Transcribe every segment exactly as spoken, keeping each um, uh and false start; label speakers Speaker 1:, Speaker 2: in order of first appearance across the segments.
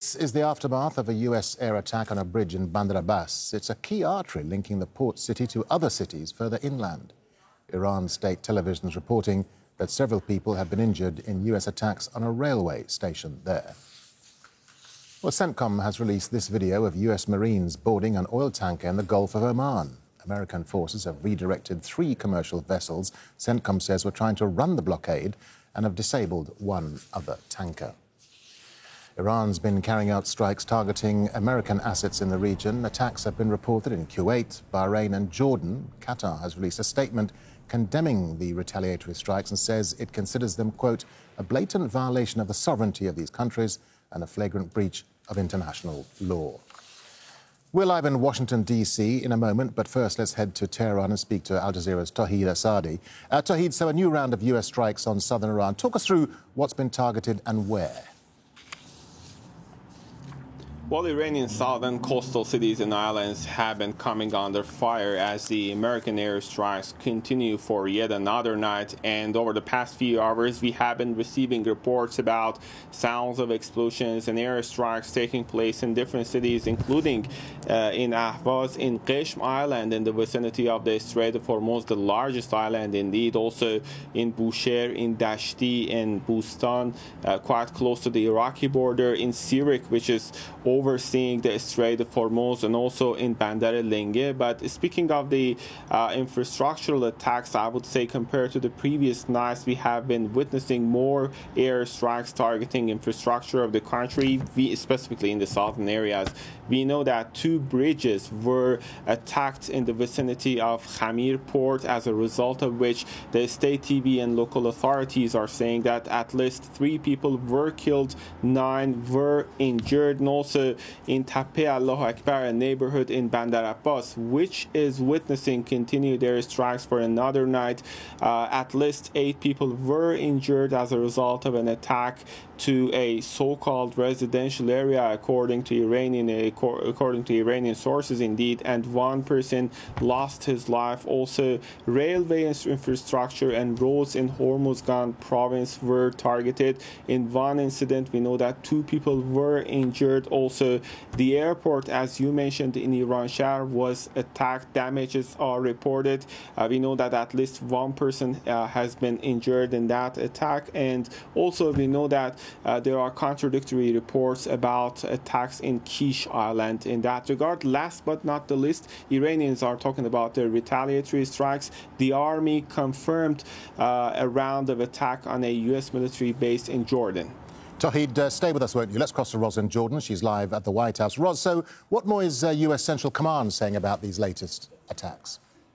Speaker 1: This is the aftermath of a U S air attack on a bridge in Bandar Abbas. It's a key artery linking the port city to other cities further inland. Iran state television is reporting that several people have been injured in U S attacks on a railway station there. Well, CENTCOM has released this video of U S Marines boarding an oil tanker in the Gulf of Oman. American forces have redirected three commercial vessels CENTCOM says were trying to run the blockade and have disabled one other tanker. Iran's been carrying out strikes targeting American assets in the region. Attacks have been reported in Kuwait, Bahrain and Jordan. Qatar has released a statement condemning the retaliatory strikes and says it considers them, quote, a blatant violation of the sovereignty of these countries and a flagrant breach of international law. We're live in Washington, D C in a moment, but first let's head to Tehran and speak to Al Jazeera's Tawhid Asadi. Uh, Tawhid, so a new round of U S strikes on southern Iran. Talk us through what's been targeted and where.
Speaker 2: Well, Iranian southern coastal cities and islands have been coming under fire as the American airstrikes continue for yet another night. And over the past few hours, we have been receiving reports about sounds of explosions and airstrikes taking place in different cities, including uh, in Ahvaz, in Qishm Island, in the vicinity of the Strait of Hormuz, the largest island indeed. Also in Bushehr, in Dashti, in Bustan, uh, quite close to the Iraqi border, in Sirik, which is overseeing the Strait of Hormuz, and also in Bandar Lenge. But speaking of the uh, infrastructural attacks, I would say compared to the previous nights, we have been witnessing more air strikes targeting infrastructure of the country, we, specifically in the southern areas. We know that two bridges were attacked in the vicinity of Khamir port, as a result of which the state T V and local authorities are saying that at least three people were killed, nine were injured. And also in Tape Allahu Akbar, a neighborhood in Bandar Abbas, which is witnessing continued airstrikes for another night. Uh, at least eight people were injured as a result of an attack to a so-called residential area, according to Iranian according to Iranian sources, indeed, and one person lost his life. Also, railway infrastructure and roads in Hormuzgan province were targeted. In one incident, we know that two people were injured. Also, the airport, as you mentioned, in Iranshahr was attacked. Damages are reported. Uh, we know that at least one person uh, has been injured in that attack, and also we know that Uh, there are contradictory reports about attacks in Kish Island in that regard. Last but not the least, Iranians are talking about their retaliatory strikes. The army confirmed uh, a round of attack on a U S military base in Jordan.
Speaker 1: Tawhid, uh, stay with us, won't you? Let's cross to Ros in Jordan. She's live at the White House. Ros, so what more is uh, U S Central Command saying about these latest attacks?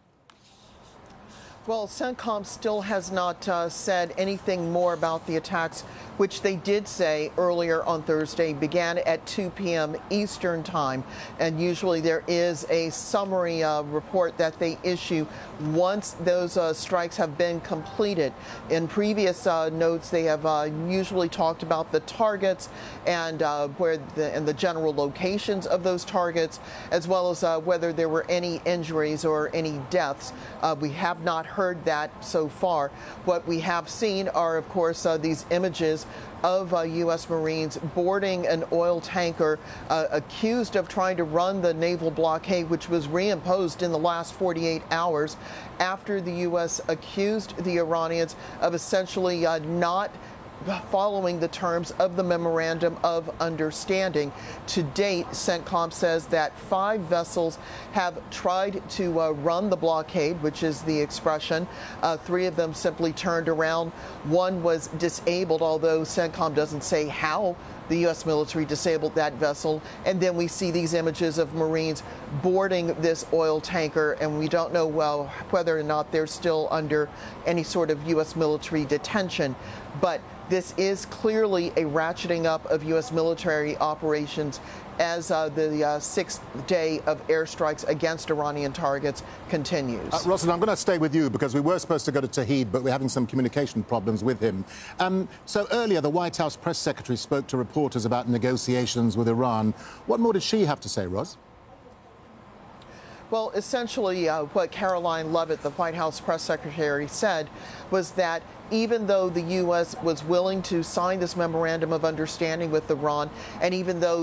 Speaker 3: Well, CENTCOM still has not uh, said anything more about the attacks, which they did say earlier on Thursday began at two p m Eastern time. And usually there is a summary uh, report that they issue once those uh, strikes have been completed. In previous uh, notes, they have uh, usually talked about the targets and uh, where the, and the general locations of those targets, as well as uh, whether there were any injuries or any deaths. Uh, we have not heard that so far. What we have seen are, of course, uh, these images of uh, U S Marines boarding an oil tanker uh, accused of trying to run the naval blockade, which was reimposed in the last forty-eight hours after the U S accused the Iranians of essentially uh, not following the terms of the Memorandum of Understanding. To date, CENTCOM says that five vessels have tried to uh, run the blockade, which is the expression. Uh, three of them simply turned around. One was disabled, although CENTCOM doesn't say how the U S military disabled that vessel. And then we see these images of Marines boarding this oil tanker, and we don't know well whether or not they're still under any sort of U S military detention. But this is clearly a ratcheting up of U S military operations as uh, the uh, sixth day of airstrikes against Iranian targets continues.
Speaker 1: Uh, Rosalind, I'm going to stay with you because we were supposed to go to Tawhid, but we're having some communication problems with him. Um, so earlier, the White House press secretary spoke to reporters about negotiations with Iran. What more did she have to say, Ros?
Speaker 3: Well, essentially, uh, what Caroline Leavitt, the White House press secretary, said was that even though the U S was willing to sign this memorandum of understanding with Iran, and even though